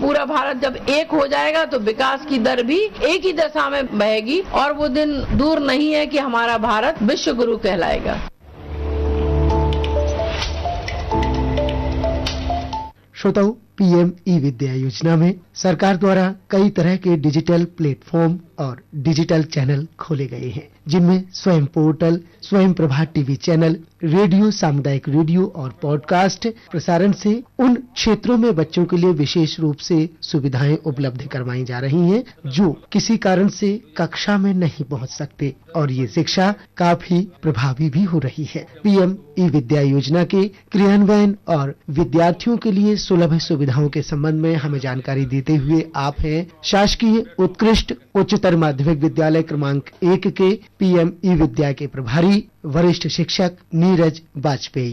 पूरा भारत जब एक हो जाएगा तो विकास की दर भी एक ही दिशा में बहेगी और वो दिन दूर नहीं है कि हमारा भारत विश्व गुरु कहलाएगा। श्रोताओं, पीएम ई विद्या योजना में सरकार द्वारा कई तरह के डिजिटल प्लेटफॉर्म और डिजिटल चैनल खोले गए हैं, जिनमें स्वयं पोर्टल, स्वयं प्रभा टीवी चैनल, रेडियो, सामुदायिक रेडियो और पॉडकास्ट प्रसारण से उन क्षेत्रों में बच्चों के लिए विशेष रूप से सुविधाएं उपलब्ध करवाई जा रही हैं जो किसी कारण से कक्षा में नहीं पहुंच सकते, और ये शिक्षा काफी प्रभावी भी हो रही है। पीएम ई विद्या योजना के क्रियान्वयन और विद्यार्थियों के लिए सुलभ सुविधाओं के संबंध में हमें जानकारी देते हुए आप हैं शासकीय उत्कृष्ट उच्चतर माध्यमिक विद्यालय क्रमांक 1 के पीएम ई विद्या के प्रभारी वरिष्ठ शिक्षक नीरज वाजपेयी।